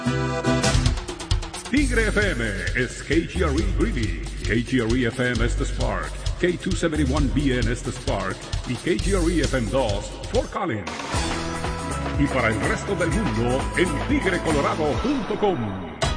Tigre FM is KGRE Greeley, KGRE FM es the Spark, K271BN es the Spark y KGRE FM2 Fort Collins. Y para el resto del mundo en tigrecolorado.com.